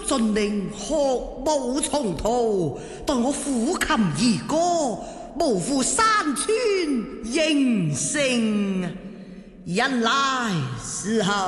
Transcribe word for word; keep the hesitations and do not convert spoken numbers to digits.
遵令學武從途，待我撫琴而歌，無負山川應承。人來時候